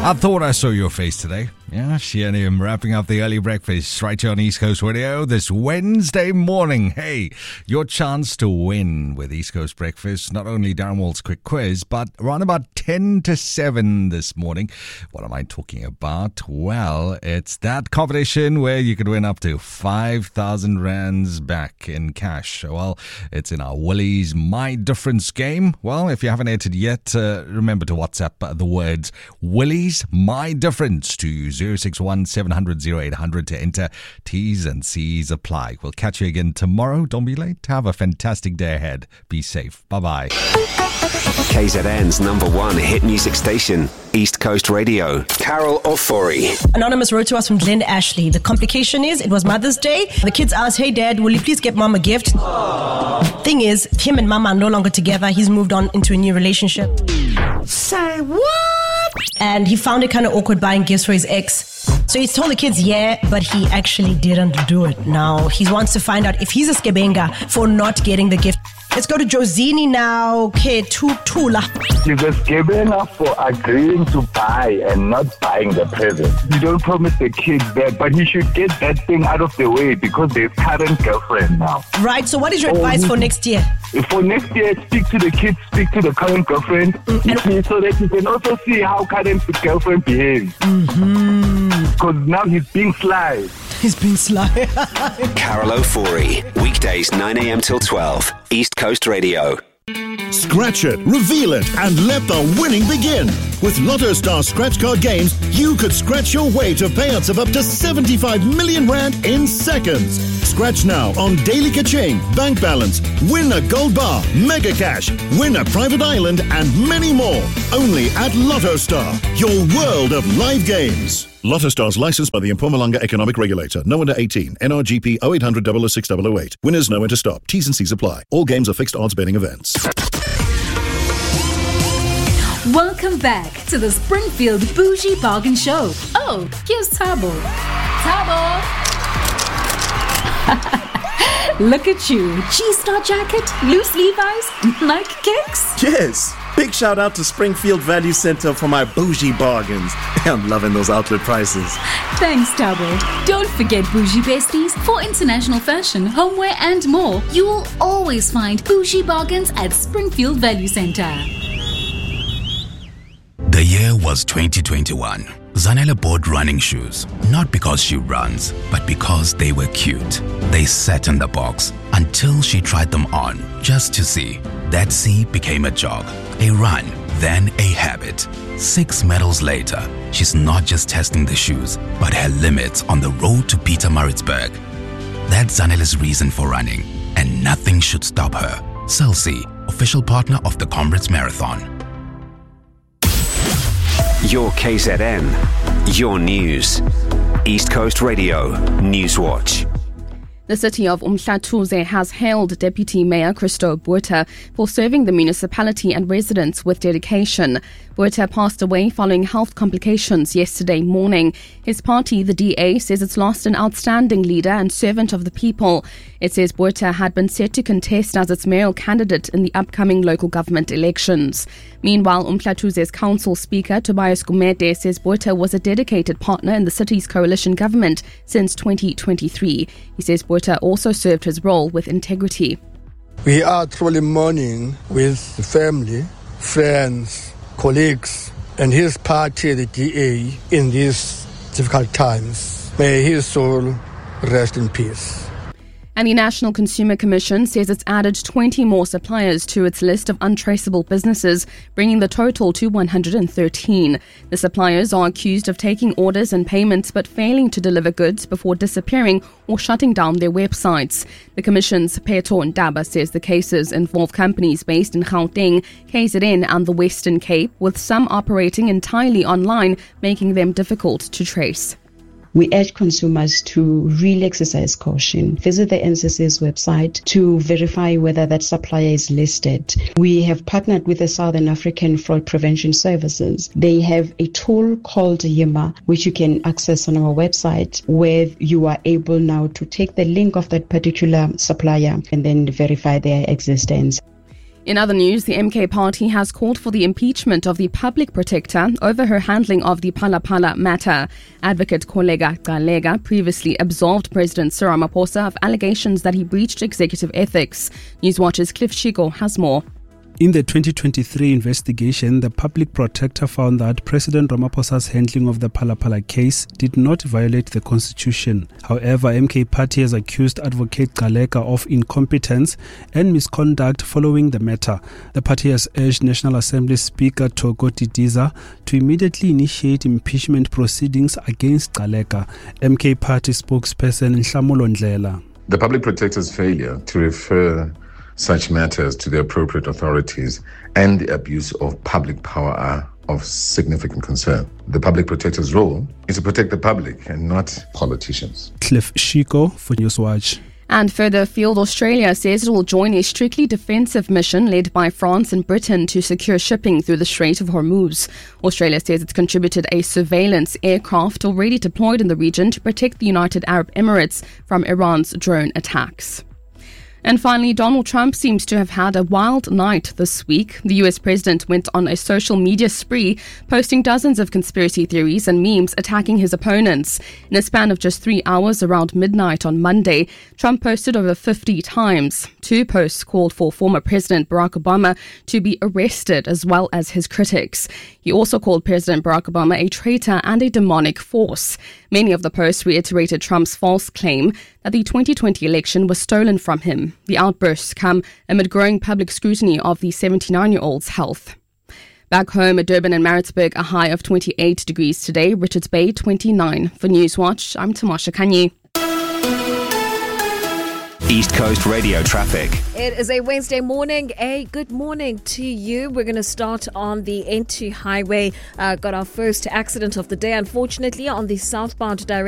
I thought I saw your face today. Yeah, she and him wrapping up the early breakfast right here on East Coast Radio this Wednesday morning. Hey, your chance to win with East Coast Breakfast. Not only Darren Wall's quick quiz, but around about 10 to 7 this morning. What am I talking about? Well, it's that competition where you could win up to 5,000 rands back in cash. Well, it's in our Woolies My Difference game. Well, if you haven't entered yet, remember to WhatsApp the words Woolies My Difference to 061 700 0800 to enter. T's and C's apply. We'll catch you again tomorrow. Don't be late. Have a fantastic day ahead. Be safe. Bye-bye. KZN's #1 hit music station, East Coast Radio. Carol Ofori. Anonymous wrote to us from Glen Ashley. The complication is, it was Mother's Day. The kids asked, hey Dad, will you please get Mom a gift? Thing is, him and Mama are no longer together. He's moved on into a new relationship. Say what? And he found it kind of awkward buying gifts for his ex. So he's told the kids, yeah, but he actually didn't do it. Now, he wants to find out if he's a skebenga for not getting the gift. Let's go to Josini now. Ketutula. He's a skebenga for agreeing to buy and not buying the present. You don't promise the kids that, but he should get that thing out of the way because there's current girlfriend now. Right, so what is your advice for next year? For next year, speak to the kids, speak to the current girlfriend, so that you can also see how current girlfriend behaves. Because now he's being sly. He's being sly. Carol Ofori. Weekdays 9 a.m. till 12. East Coast Radio. Scratch it, reveal it, and let the winning begin. With Lotto Star scratch card games, you could scratch your way to payouts of up to 75 million rand in seconds. Scratch now on Daily Kaching, Bank Balance, win a gold bar, Mega Cash, win a private island, and many more. Only at Lotto Star, your world of live games. Lotto Stars licensed by the Mpumalanga Economic Regulator. No under 18. NRGP 0800 006 008. Winners know when to stop. T's and C's apply. All games are fixed odds betting events. Welcome back to the Springfield Bougie Bargain Show. Oh, here's Tabo. Tabo! Look at you. G-Star jacket, loose Levi's, Nike kicks. Yes. Big shout out to Springfield Value Center for my bougie bargains. I'm loving those outlet prices. Thanks, Tabo. Don't forget Bougie Besties. For international fashion, homeware and more, you will always find bougie bargains at Springfield Value Center. The year was 2021. Zanele bought running shoes, not because she runs, but because they were cute. They sat in the box until she tried them on, just to see. That see became a jog, a run, then a habit. 6 medals later, she's not just testing the shoes, but her limits on the road to Pietermaritzburg. That's Zanele's reason for running, and nothing should stop her. Celsi, official partner of the Comrades Marathon. Your KZN, your news. East Coast Radio, Newswatch. The city of Umhlathuze has hailed Deputy Mayor Christo Botha for serving the municipality and residents with dedication. Botha passed away following health complications yesterday morning. His party, the DA, says it's lost an outstanding leader and servant of the people. It says Botha had been set to contest as its mayoral candidate in the upcoming local government elections. Meanwhile, Umhlathuze's council speaker, Tobias Gumede, says Botha was a dedicated partner in the city's coalition government since 2023. He says Botha also served his role with integrity. We are truly mourning with the family, friends, colleagues, and his party, the DA, in these difficult times. May his soul rest in peace. And the National Consumer Commission says it's added 20 more suppliers to its list of untraceable businesses, bringing the total to 113. The suppliers are accused of taking orders and payments but failing to deliver goods before disappearing or shutting down their websites. The Commission's Peto Ndaba says the cases involve companies based in Gauteng, KZN and the Western Cape, with some operating entirely online, making them difficult to trace. We urge consumers to really exercise caution. Visit the NCC's website to verify whether that supplier is listed. We have partnered with the Southern African Fraud Prevention Services. They have a tool called YIMA, which you can access on our website, where you are able now to take the link of that particular supplier and then verify their existence. In other news, the MK party has called for the impeachment of the public protector over her handling of the Phala Phala matter. Advocate Kholeka Gcaleka previously absolved President Cyril Ramaphosa of allegations that he breached executive ethics. Newswatch's Cliff Shigo has more. In the 2023 investigation, the public protector found that President Ramaphosa's handling of the Phala Phala case did not violate the constitution. However, MK Party has accused Advocate Gcaleka of incompetence and misconduct following the matter. The party has urged National Assembly Speaker Thoko Didiza to immediately initiate impeachment proceedings against Gcaleka. MK Party spokesperson Nhlamulo Ndlela. The public protector's failure to refer such matters to the appropriate authorities and the abuse of public power are of significant concern. The public protector's role is to protect the public and not politicians. Cliff Shigo for Newswatch. And further afield, Australia says it will join a strictly defensive mission led by France and Britain to secure shipping through the Strait of Hormuz. Australia says it's contributed a surveillance aircraft already deployed in the region to protect the United Arab Emirates from Iran's drone attacks. And finally, Donald Trump seems to have had a wild night this week. The US president went on a social media spree, posting dozens of conspiracy theories and memes attacking his opponents. In a span of just 3 hours around midnight on Monday, Trump posted over 50 times. 2 posts called for former President Barack Obama to be arrested, as well as his critics. He also called President Barack Obama a traitor and a demonic force. Many of the posts reiterated Trump's false claim that the 2020 election was stolen from him. The outbursts come amid growing public scrutiny of the 79-year-old's health. Back home at Durban and Maritzburg, a high of 28 degrees today. Richards Bay, 29. For Newswatch, I'm Tamasha Kanyi. East Coast Radio traffic. It is a Wednesday morning. A good morning to you. We're going to start on the N2 highway. Got our first accident of the day, unfortunately, on the southbound direction.